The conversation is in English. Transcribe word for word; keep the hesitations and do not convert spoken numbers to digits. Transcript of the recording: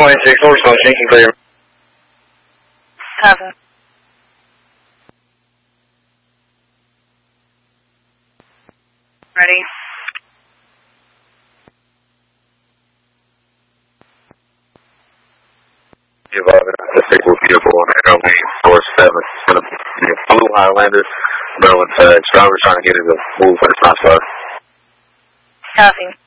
twenty-six, Horse Motion, you can clear. Copy. Ready. Give up the single vehicle on Airway four seven. It's going to be a Blue Highlander. Maryland FedEx. Driver's trying to get it to move, but it's not starting. Copy.